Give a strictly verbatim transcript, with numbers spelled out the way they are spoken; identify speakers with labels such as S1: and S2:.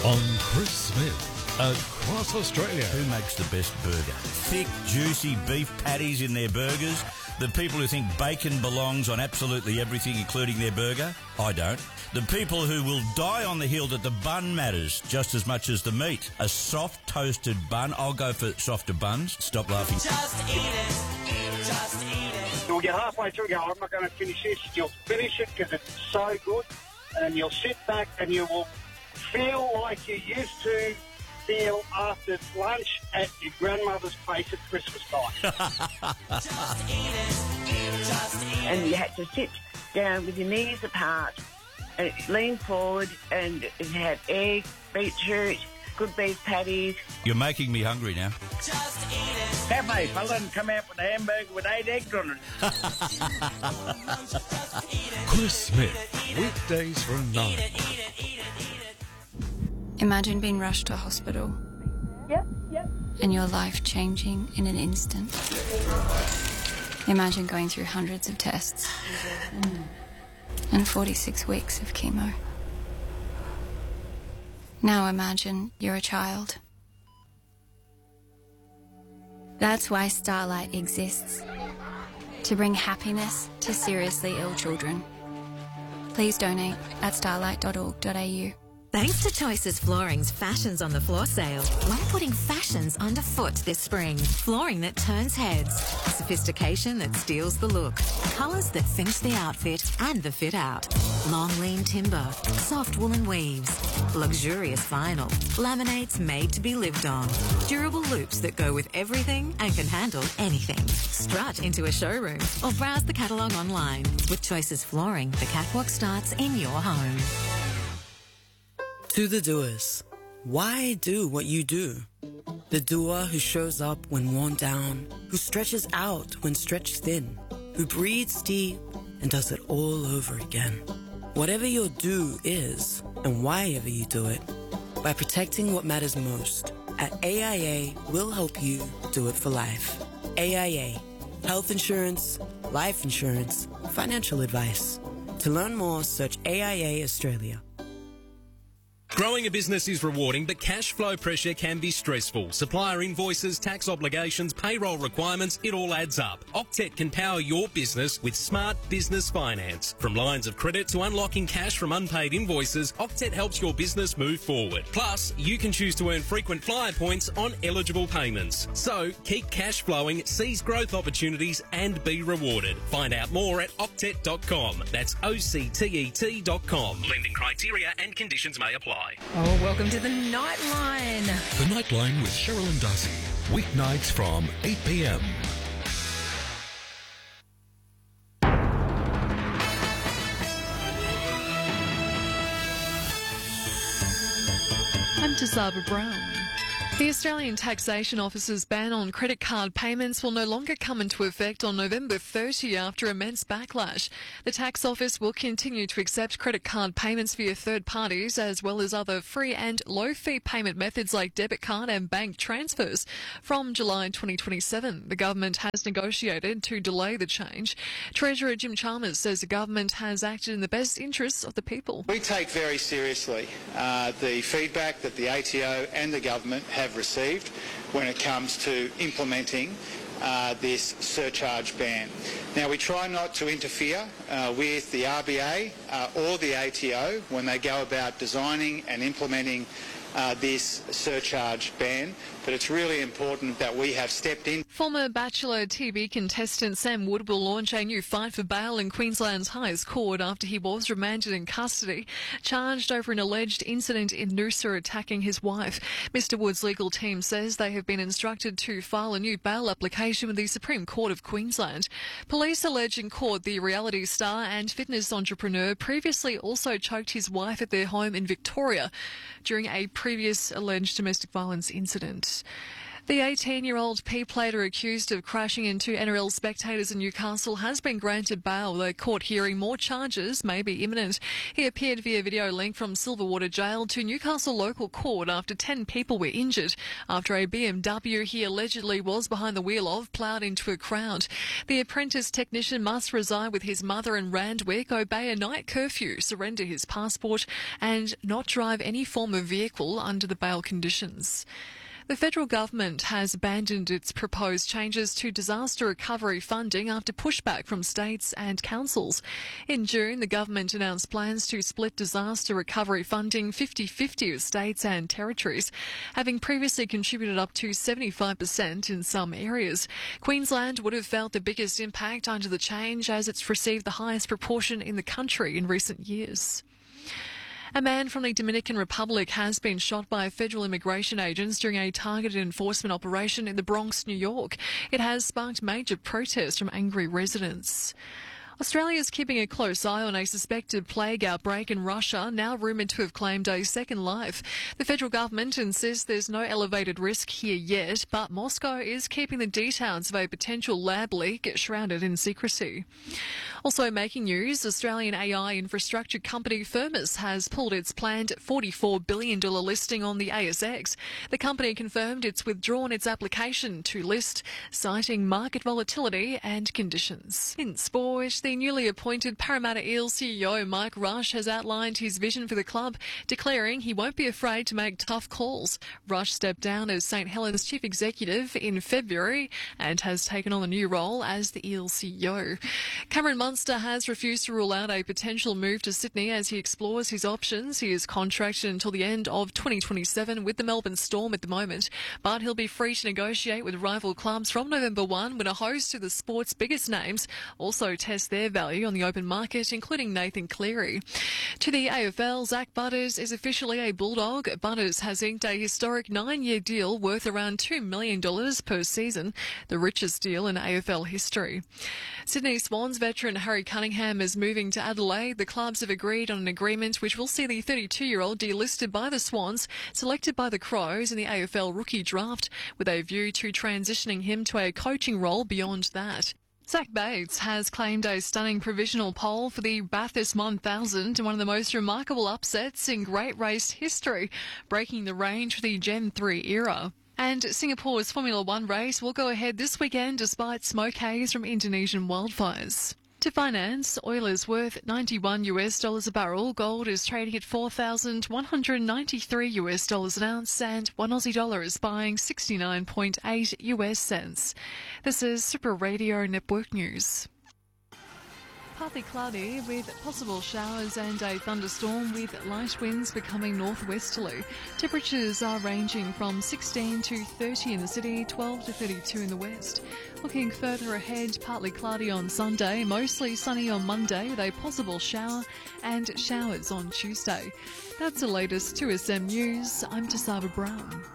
S1: on Chris Smith across Australia.
S2: Who makes the best burger? Thick, juicy beef patties in their burgers? The people who think bacon belongs on absolutely everything, including their burger? I don't. The people who will die on the hill that the bun matters just as much as the meat. A soft toasted bun. I'll go for softer buns. Stop laughing.
S3: Just eat it. Just eat it.
S4: You'll get halfway through and go, I'm not going to finish this. You'll finish it because it's so good. And you'll sit back and you will feel like you used to feel after lunch at your grandmother's place at Christmas time.
S3: Just eat it. Just eat it.
S5: And you had to sit down with your knees apart and lean forward and have egg, beetroot, good beef patties.
S2: You're making me hungry now.
S3: Just eat it.
S4: Cafe fella and come out with a hamburger with eight eggs on it.
S3: Just eat it.
S1: Chris Smith, weekdays from nine.
S3: Eat it, eat it, eat it, eat it.
S6: Imagine being rushed to hospital.
S5: Yep, yep.
S6: And your life changing in an instant. Imagine going through hundreds of tests and forty-six weeks of chemo. Now imagine you're a child. That's why Starlight exists. To bring happiness to seriously ill children. Please donate at starlight dot org dot a u.
S7: Thanks to Choices Flooring's Fashions on the Floor sale, we're putting fashions underfoot this spring. Flooring that turns heads, sophistication that steals the look, colours that finish the outfit and the fit out. Long lean timber, soft woolen weaves, luxurious vinyl, laminates made to be lived on, durable loops that go with everything and can handle anything. Strut into a showroom or browse the catalogue online. With Choices Flooring, the catwalk starts in your home.
S8: To the doers, why do what you do? The doer who shows up when worn down, who stretches out when stretched thin, who breathes deep and does it all over again. Whatever your do is, and why ever you do it, by protecting what matters most, at A I A, we'll help you do it for life. A I A, health insurance, life insurance, financial advice. To learn more, search A I A Australia.
S9: Growing a business is rewarding, but cash flow pressure can be stressful. Supplier invoices, tax obligations, payroll requirements, it all adds up. Octet can power your business with smart business finance. From lines of credit to unlocking cash from unpaid invoices, Octet helps your business move forward. Plus, you can choose to earn frequent flyer points on eligible payments. So, keep cash flowing, seize growth opportunities and be rewarded. Find out more at octet dot com. That's O C T E T dot com. Lending criteria and conditions may apply.
S10: Oh, welcome to the Nightline.
S1: The Nightline with Cheryl and Darcy. Weeknights from eight p.m.
S11: I'm Tisaba Brown. The Australian Taxation Office's ban on credit card payments will no longer come into effect on November thirtieth after immense backlash. The Tax Office will continue to accept credit card payments via third parties as well as other free and low-fee payment methods like debit card and bank transfers. From July twenty twenty-seven, the government has negotiated to delay the change. Treasurer Jim Chalmers says the government has acted in the best interests of the people.
S12: We take very seriously uh, the feedback that the A T O and the government have received when it comes to implementing uh, this surcharge ban. Now, we try not to interfere uh, with the R B A uh, or the A T O when they go about designing and implementing uh, this surcharge ban, but it's really important that we have stepped in.
S11: Former Bachelor T V contestant Sam Wood will launch a new fight for bail in Queensland's highest court after he was remanded in custody, charged over an alleged incident in Noosa attacking his wife. Mister Wood's legal team says they have been instructed to file a new bail application with the Supreme Court of Queensland. Police allege in court the reality star and fitness entrepreneur previously also choked his wife at their home in Victoria during a previous alleged domestic violence incident. The eighteen-year-old P-plater accused of crashing into N R L spectators in Newcastle has been granted bail. The court hearing more charges may be imminent. He appeared via video link from Silverwater Jail to Newcastle local court after ten people were injured after a B M W he allegedly was behind the wheel of ploughed into a crowd. The apprentice technician must reside with his mother in Randwick, obey a night curfew, surrender his passport and not drive any form of vehicle under the bail conditions. The federal government has abandoned its proposed changes to disaster recovery funding after pushback from states and councils. In June, the government announced plans to split disaster recovery funding fifty-fifty with states and territories, having previously contributed up to seventy-five percent in some areas. Queensland would have felt the biggest impact under the change as it's received the highest proportion in the country in recent years. A man from the Dominican Republic has been shot by federal immigration agents during a targeted enforcement operation in the Bronx, New York. It has sparked major protests from angry residents. Australia is keeping a close eye on a suspected plague outbreak in Russia, now rumoured to have claimed a second life. The federal government insists there's no elevated risk here yet, but Moscow is keeping the details of a potential lab leak shrouded in secrecy. Also making news, Australian A I infrastructure company Firmus has pulled its planned forty-four billion dollars listing on the A S X. The company confirmed it's withdrawn its application to list, citing market volatility and conditions. In sport, the newly appointed Parramatta Eels C E O Mike Rush has outlined his vision for the club, declaring he won't be afraid to make tough calls. Rush stepped down as St Helens chief executive in February and has taken on the new role as the Eels C E O. Cameron Munster has refused to rule out a potential move to Sydney as he explores his options. He is contracted until the end of twenty twenty-seven with the Melbourne Storm at the moment, but he'll be free to negotiate with rival clubs from November first when a host of the sport's biggest names also test their value on the open market, including Nathan Cleary. To the A F L, Zach Butters is officially a Bulldog. Butters has inked a historic nine-year deal worth around two million dollars per season, the richest deal in A F L history. Sydney Swans veteran Harry Cunningham is moving to Adelaide. The clubs have agreed on an agreement which will see the thirty-two-year-old delisted by the Swans, selected by the Crows in the A F L rookie draft, with a view to transitioning him to a coaching role beyond that. Zach Bates has claimed a stunning provisional pole for the Bathurst one thousand, one of the most remarkable upsets in great race history, breaking the range for the Gen three era. And Singapore's Formula One race will go ahead this weekend despite smoke haze from Indonesian wildfires. To finance, oil is worth ninety-one US dollars a barrel, gold is trading at four thousand one hundred ninety-three US dollars an ounce, and one Aussie dollar is buying sixty-nine point eight US cents. This is Super Radio Network News. Partly cloudy with possible showers and a thunderstorm with light winds becoming northwesterly. Temperatures are ranging from sixteen to thirty in the city, twelve to thirty-two in the west. Looking further ahead, partly cloudy on Sunday, mostly sunny on Monday with a possible shower and showers on Tuesday. That's the latest two S M News. I'm Tasava Brown.